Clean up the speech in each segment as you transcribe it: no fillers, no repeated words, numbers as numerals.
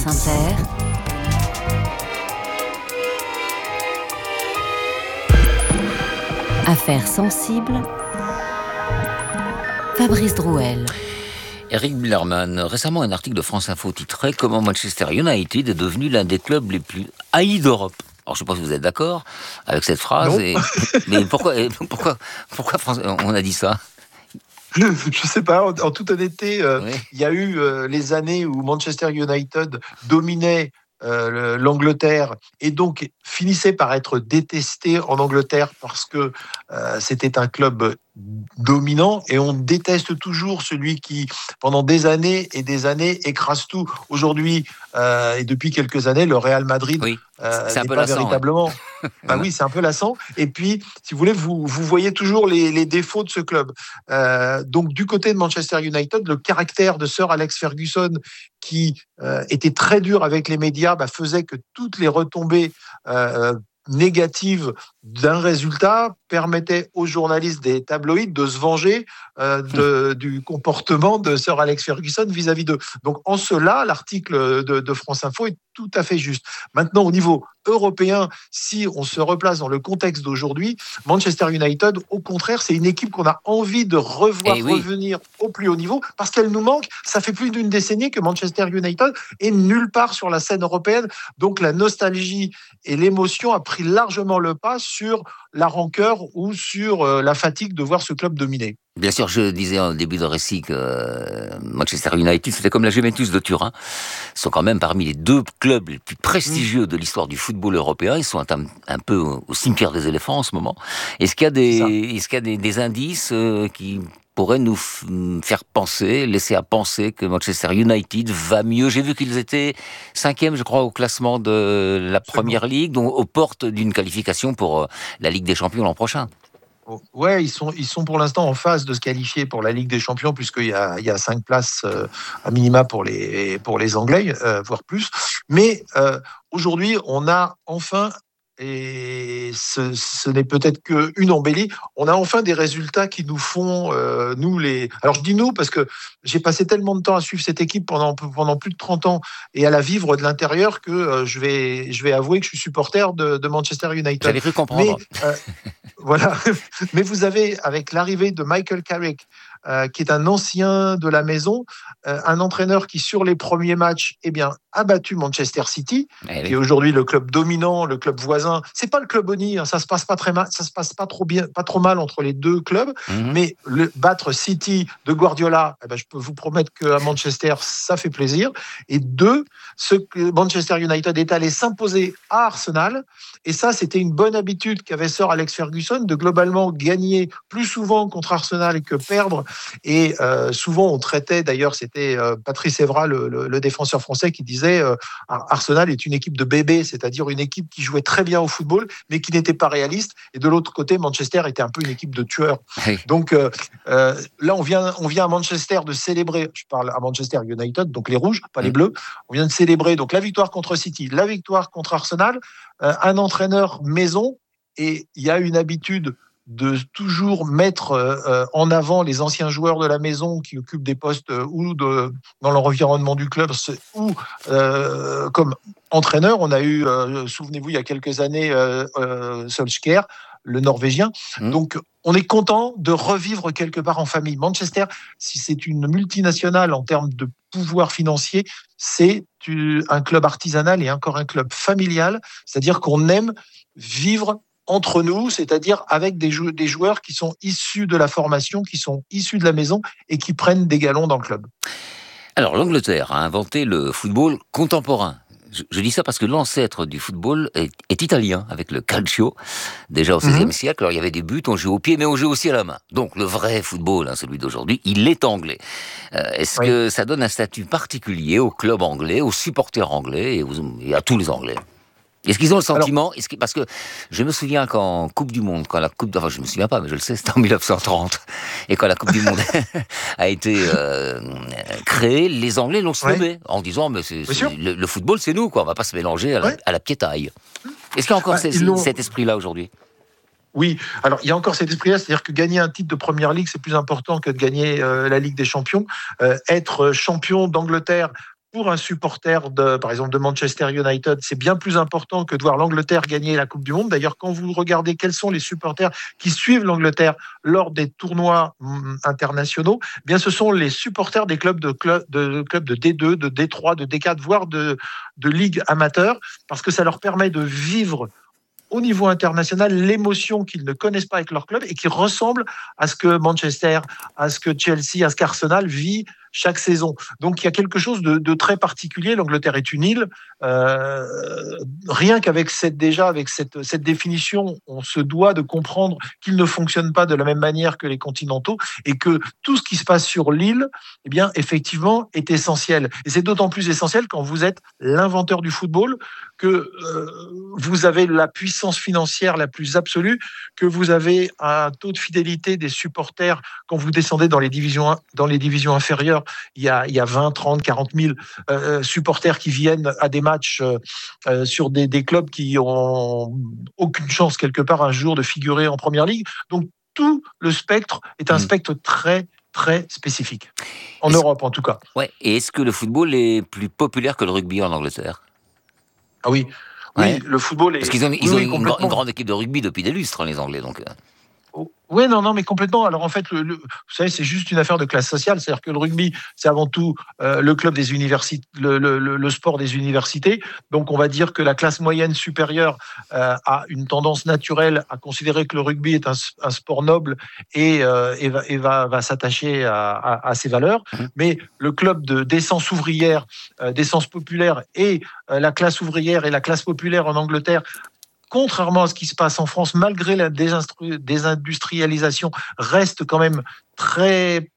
France Inter, Affaires sensibles, Fabrice Drouel. Eric Billerman, récemment un article de France Info titrait « Comment Manchester United est devenu l'un des clubs les plus haïs d'Europe ». Alors je ne sais pas si vous êtes d'accord avec cette phrase, mais pourquoi on a dit ça ? Je ne sais pas, en toute honnêteté, Oui. il y a eu les années où Manchester United dominait l'Angleterre et donc finissait par être détesté en Angleterre parce que c'était un club dominant, et on déteste toujours celui qui, pendant des années et des années, écrase tout. Aujourd'hui, et depuis quelques années, le Real Madrid Oui, c'est un n'est peu pas lassant, véritablement... ouais. Bah oui, c'est un peu lassant. Et puis, si vous voulez, vous voyez toujours les défauts de ce club. Donc, du côté de Manchester United, le caractère de Sir Alex Ferguson, qui était très dur avec les médias, faisait que toutes les retombées négatives d'un résultat permettaient aux journalistes des tabloïds de se venger du comportement de Sir Alex Ferguson vis-à-vis d'eux. Donc, en cela, l'article de France Info est tout à fait juste. Maintenant, au niveau européen, si on se replace dans le contexte d'aujourd'hui, Manchester United, au contraire, c'est une équipe qu'on a envie de revoir revenir au plus haut niveau, parce qu'elle nous manque. Ça fait plus d'une décennie que Manchester United est nulle part sur la scène européenne. Donc la nostalgie et l'émotion a pris largement le pas sur la rancœur ou sur la fatigue de voir ce club dominer. Bien sûr, je disais en début de récit que Manchester United, c'était comme la Juventus de Turin. Ils sont quand même parmi les deux clubs les plus prestigieux de l'histoire du football européen. Ils sont un peu au cimetière des éléphants en ce moment. Est-ce qu'il y a des indices qui pourraient nous faire laisser à penser que Manchester United va mieux? J'ai vu qu'ils étaient 5e, je crois, au classement de la Première Ligue, donc aux portes d'une qualification pour la Ligue des Champions l'an prochain. Ouais, ils sont pour l'instant en phase de se qualifier pour la Ligue des Champions, puisqu'il y a 5 places à minima pour les Anglais, voire plus. Mais aujourd'hui, on a enfin, et ce n'est peut-être qu'une embellie, on a enfin des résultats qui nous font, Alors je dis nous parce que j'ai passé tellement de temps à suivre cette équipe pendant plus de 30 ans et à la vivre de l'intérieur que je vais avouer que je suis supporter de Manchester United. J'avais cru comprendre. Mais, voilà. Mais vous avez, avec l'arrivée de Michael Carrick, qui est un ancien de la maison, un entraîneur qui, sur les premiers matchs, a battu Manchester City, qui est aujourd'hui le club dominant, le club voisin. C'est pas le club Oni, ça se passe pas très mal, ça se passe pas trop mal entre les deux clubs, mais battre City de Guardiola, je peux vous promettre qu'à Manchester, ça fait plaisir. Et Manchester United est allé s'imposer à Arsenal, et ça, c'était une bonne habitude qu'avait Sir Alex Ferguson, de globalement gagner plus souvent contre Arsenal que perdre. Et souvent, on traitait, d'ailleurs, c'était Patrice Evra, le défenseur français, qui disait Arsenal est une équipe de bébés, c'est-à-dire une équipe qui jouait très bien au football, mais qui n'était pas réaliste. Et de l'autre côté, Manchester était un peu une équipe de tueurs. Oui. Donc là, on vient à Manchester de célébrer, je parle à Manchester United, donc les rouges, pas les bleus, on vient de célébrer donc la victoire contre City, la victoire contre Arsenal, un entraîneur maison, et il y a une habitude de toujours mettre en avant les anciens joueurs de la maison qui occupent des postes dans l'environnement du club, ou comme entraîneur. On a eu, souvenez-vous, il y a quelques années, Solskjaer, le Norvégien. Donc, on est content de revivre quelque part en famille. Manchester, si c'est une multinationale en termes de pouvoir financier, c'est un club artisanal et encore un club familial, c'est-à-dire qu'on aime vivre entre nous, c'est-à-dire avec des joueurs qui sont issus de la formation, qui sont issus de la maison et qui prennent des galons dans le club. Alors, l'Angleterre a inventé le football contemporain. Je dis ça parce que l'ancêtre du football est italien, avec le calcio, déjà au XVIe siècle. Alors, il y avait des buts, on jouait au pied, mais on jouait aussi à la main. Donc, le vrai football, celui d'aujourd'hui, il est anglais. Est-ce que ça donne un statut particulier au club anglais, aux supporters anglais et à tous les Anglais ? Est-ce qu'ils ont le sentiment, parce que je me souviens qu'en Coupe du Monde, je me souviens pas, mais je le sais, c'était en 1930, et quand la Coupe du Monde a été créée, les Anglais l'ont snobé, en disant, mais le football, c'est nous, quoi, on va pas se mélanger à la piétaille. Est-ce qu'il y a encore cet esprit-là aujourd'hui ? Oui, alors il y a encore cet esprit-là, c'est-à-dire que gagner un titre de Première Ligue, c'est plus important que de gagner la Ligue des Champions. Être champion d'Angleterre pour un supporter, par exemple, de Manchester United, c'est bien plus important que de voir l'Angleterre gagner la Coupe du Monde. D'ailleurs, quand vous regardez quels sont les supporters qui suivent l'Angleterre lors des tournois internationaux, eh bien, ce sont les supporters des clubs de D2, de D3, de D4, voire de ligue amateur, parce que ça leur permet de vivre au niveau international l'émotion qu'ils ne connaissent pas avec leur club et qui ressemble à ce que Manchester, à ce que Chelsea, à ce qu'Arsenal vit chaque saison. Donc il y a quelque chose de très particulier. L'Angleterre est une île. Rien qu'avec cette définition, on se doit de comprendre qu'ils ne fonctionnent pas de la même manière que les continentaux et que tout ce qui se passe sur l'île, eh bien, effectivement, est essentiel. Et c'est d'autant plus essentiel quand vous êtes l'inventeur du football, que vous avez la puissance financière la plus absolue, que vous avez un taux de fidélité des supporters quand vous descendez dans les divisions inférieures. Il y a 20, 30, 40 000 supporters qui viennent à des matchs sur des clubs qui ont aucune chance quelque part un jour de figurer en première ligue. Donc tout le spectre est un spectre très très spécifique en Europe en tout cas. Ouais. Et est-ce que le football est plus populaire que le rugby en Angleterre? Ah oui. Oui, le football est... Parce qu'ils ont une grande équipe de rugby depuis des lustres, les Anglais, donc... Oui, non, mais complètement. Alors en fait, vous savez, c'est juste une affaire de classe sociale. C'est-à-dire que le rugby, c'est avant tout le club des universités, le sport des universités. Donc on va dire que la classe moyenne supérieure a une tendance naturelle à considérer que le rugby est un sport noble et va s'attacher à ses valeurs. Mais le club d'essence ouvrière, d'essence populaire et la classe ouvrière et la classe populaire en Angleterre, contrairement à ce qui se passe en France, malgré la désindustrialisation, reste quand même très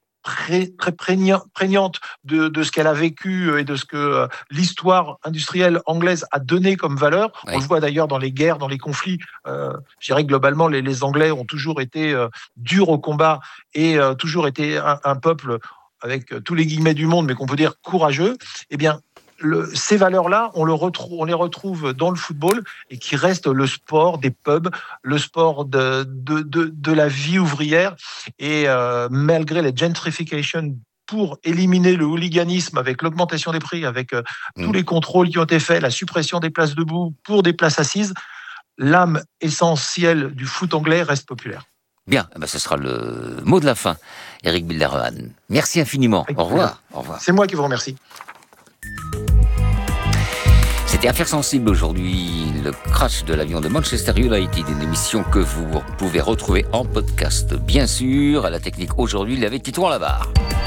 prégnante de ce qu'elle a vécu et de ce que l'histoire industrielle anglaise a donné comme valeur. Oui. On le voit d'ailleurs dans les guerres, dans les conflits. Je dirais que globalement, les Anglais ont toujours été durs au combat et toujours été un peuple avec tous les guillemets du monde, mais qu'on peut dire courageux. Eh bien, ces valeurs-là, on les retrouve dans le football et qui reste le sport des pubs, le sport de la vie ouvrière. Et malgré la gentrification, pour éliminer le hooliganisme avec l'augmentation des prix, avec tous les contrôles qui ont été faits, la suppression des places debout pour des places assises, l'âme essentielle du foot anglais reste populaire. Bien, ce sera le mot de la fin. Eric Bilderman, merci infiniment. Au revoir. Au revoir. C'est moi qui vous remercie. C'était Affaires sensibles aujourd'hui, le crash de l'avion de Manchester United, une émission que vous pouvez retrouver en podcast, bien sûr. À la technique aujourd'hui, il y avait Titouan Labarre.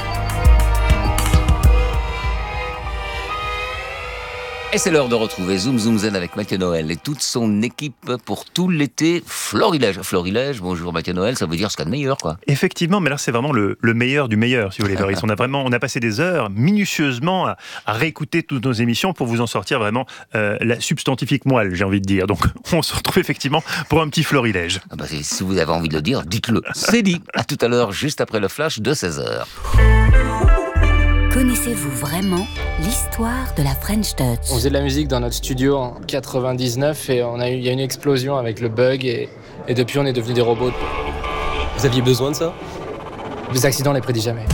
Et c'est l'heure de retrouver Zoom Zoom Zen avec Mathieu Noël et toute son équipe pour tout l'été Florilège. Florilège, bonjour Mathieu Noël, ça veut dire ce qu'il y a de meilleur, quoi. Effectivement, mais là c'est vraiment le meilleur du meilleur, si vous voulez, Fabrice. On a passé des heures minutieusement à réécouter toutes nos émissions pour vous en sortir vraiment la substantifique moelle, j'ai envie de dire. Donc on se retrouve effectivement pour un petit Florilège. Si vous avez envie de le dire, dites-le. C'est dit. À tout à l'heure, juste après le flash de 16h. Connaissez-vous vraiment l'histoire de la French Touch? On faisait de la musique dans notre studio en 99 et il y a eu une explosion avec le bug et depuis on est devenus des robots. Vous aviez besoin de ça? Les accidents, on les prédit jamais.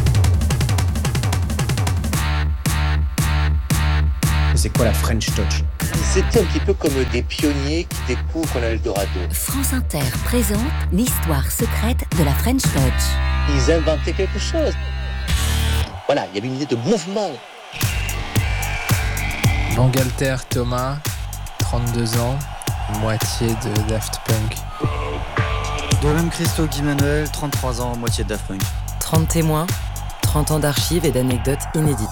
C'est quoi la French Touch? C'était un petit peu comme des pionniers qui découvrent l'Eldorado. France Inter présente l'histoire secrète de la French Touch. Ils inventaient quelque chose. Voilà, il y avait une idée de mouvement. Bangalter Thomas, 32 ans, moitié de Daft Punk. Dolem Christo Guy Manuel, 33 ans, moitié de Daft Punk. 30 témoins, 30 ans d'archives et d'anecdotes inédites.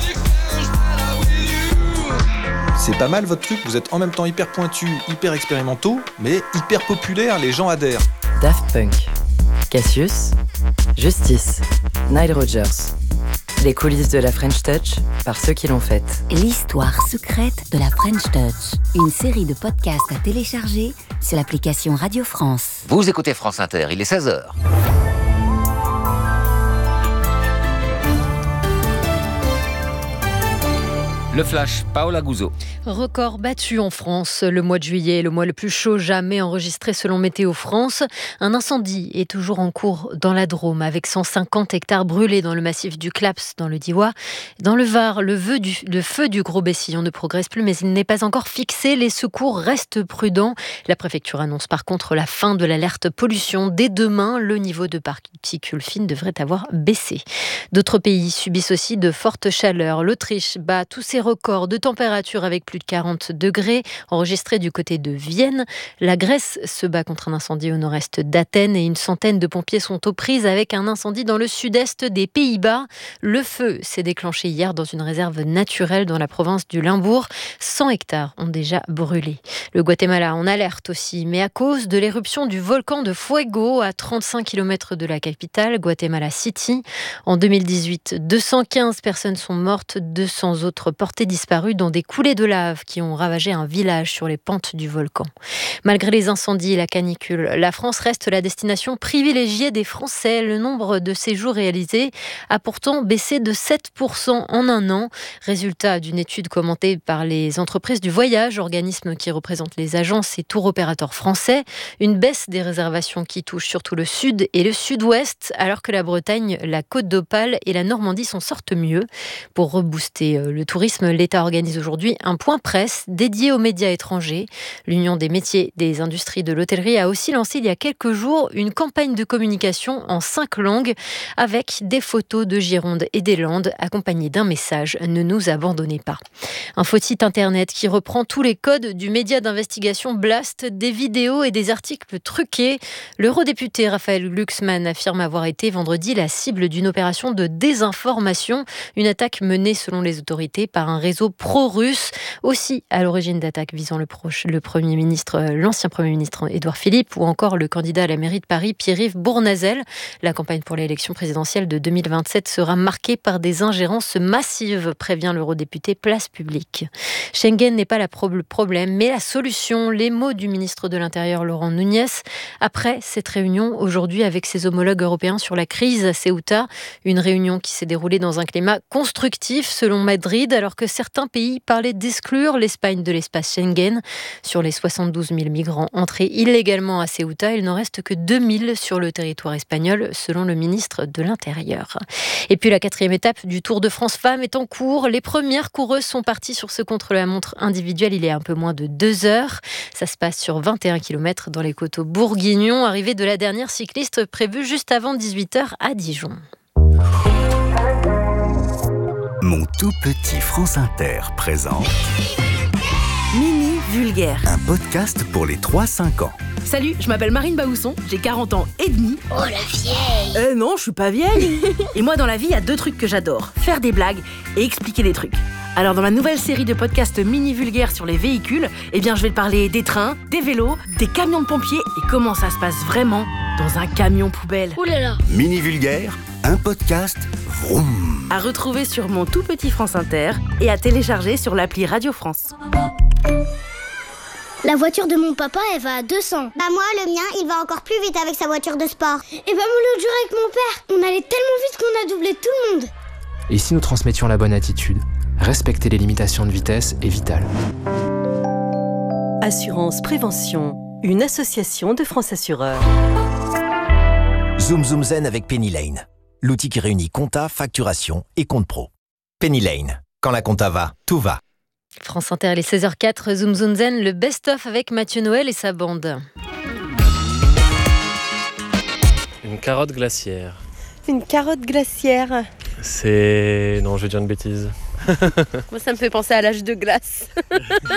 C'est pas mal votre truc, vous êtes en même temps hyper pointus, hyper expérimentaux, mais hyper populaires, les gens adhèrent. Daft Punk, Cassius, Justice, Nile Rodgers. Les coulisses de la French Touch, par ceux qui l'ont faite. L'histoire secrète de la French Touch. Une série de podcasts à télécharger sur l'application Radio France. Vous écoutez France Inter, il est 16h. Le flash, Paola Guzzo. Record battu en France. Le mois de juillet est le mois le plus chaud jamais enregistré selon Météo France. Un incendie est toujours en cours dans la Drôme avec 150 hectares brûlés dans le massif du Claps dans le Diois. Dans le Var, le feu du Gros Bessillon ne progresse plus mais il n'est pas encore fixé. Les secours restent prudents. La préfecture annonce par contre la fin de l'alerte pollution. Dès demain, le niveau de particules fines devrait avoir baissé. D'autres pays subissent aussi de fortes chaleurs. L'Autriche bat tous ses records de température avec plus de 40 degrés enregistrés du côté de Vienne. La Grèce se bat contre un incendie au nord-est d'Athènes et une centaine de pompiers sont aux prises avec un incendie dans le sud-est des Pays-Bas. Le feu s'est déclenché hier dans une réserve naturelle dans la province du Limbourg. 100 hectares ont déjà brûlé. Le Guatemala en alerte aussi, mais à cause de l'éruption du volcan de Fuego à 35 km de la capitale, Guatemala City. En 2018, 215 personnes sont mortes, 200 autres portées disparues dans des coulées de lave qui ont ravagé un village sur les pentes du volcan. Malgré les incendies et la canicule, la France reste la destination privilégiée des Français. Le nombre de séjours réalisés a pourtant baissé de 7% en un an. Résultat d'une étude commentée par les entreprises du voyage, organismes qui représentent les agences et tour opérateurs français. Une baisse des réservations qui touche surtout le sud et le sud-ouest, alors que la Bretagne, la Côte d'Opale et la Normandie s'en sortent mieux. Pour rebooster le tourisme, l'État organise aujourd'hui un point presse dédié aux médias étrangers. L'Union des métiers des industries de l'hôtellerie a aussi lancé il y a quelques jours une campagne de communication en 5 langues avec des photos de Gironde et des Landes accompagnées d'un message « Ne nous abandonnez pas ». Un faux site internet qui reprend tous les codes du média d'investigation Blast, des vidéos et des articles truqués. L'eurodéputé Raphaël Glucksmann affirme avoir été vendredi la cible d'une opération de désinformation, une attaque menée selon les autorités par un réseau pro-russe, aussi à l'origine d'attaques visant l'ancien Premier ministre Édouard Philippe ou encore le candidat à la mairie de Paris Pierre-Yves Bournazel. La campagne pour l'élection présidentielle de 2027 sera marquée par des ingérences massives, prévient l'eurodéputé Place Publique. Schengen n'est pas le problème, mais la solution. Les mots du ministre de l'Intérieur Laurent Nunez après cette réunion aujourd'hui avec ses homologues européens sur la crise à Ceuta. Une réunion qui s'est déroulée dans un climat constructif selon Madrid, alors que certains pays parlaient d'exclure l'Espagne de l'espace Schengen. Sur les 72 000 migrants entrés illégalement à Ceuta, il n'en reste que 2 000 sur le territoire espagnol, selon le ministre de l'Intérieur. Et puis la 4e étape du Tour de France Femmes est en cours. Les premières coureuses sont parties sur ce contre-la-montre individuel il y a un peu moins de 2 heures. Ça se passe sur 21 km dans les coteaux bourguignons. Arrivée de la dernière cycliste prévue juste avant 18h à Dijon. Mon tout petit France Inter présente Mini Vulgaire, un podcast pour les 3-5 ans. Salut, je m'appelle Marine Baousson, j'ai 40 ans et demi. Oh la vieille! Non, je suis pas vieille. Et moi dans la vie, il y a 2 trucs que j'adore, faire des blagues et expliquer des trucs. Alors dans ma nouvelle série de podcasts Mini Vulgaire sur les véhicules, je vais te parler des trains, des vélos, des camions de pompiers et comment ça se passe vraiment dans un camion poubelle. Ouh là là! Mini Vulgaire, un podcast vroom. À retrouver sur mon tout petit France Inter et à télécharger sur l'appli Radio France. La voiture de mon papa, elle va à 200. Bah moi, le mien, il va encore plus vite avec sa voiture de sport. Et bah moi, l'autre jour avec mon père, on allait tellement vite qu'on a doublé tout le monde. Et si nous transmettions la bonne attitude, respecter les limitations de vitesse est vital. Assurance Prévention, une association de France Assureurs. Zoom Zoom Zen avec Penny Lane. L'outil qui réunit compta, facturation et compte pro. Penny Lane. Quand la compta va, tout va. France Inter, les 16h04, Zoom Zoom Zen, le best-of avec Mathieu Noël et sa bande. Une carotte glaciaire. Une carotte glaciaire. Non, je vais dire une bêtise. Moi, ça me fait penser à l'âge de glace.